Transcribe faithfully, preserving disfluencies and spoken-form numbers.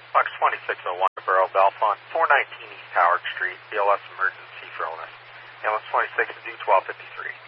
Box twenty-six oh one, Burrow Belfont, four nineteen East Howard Street, B L S emergency for illness. Ambulance twenty-six, do twelve fifty-three.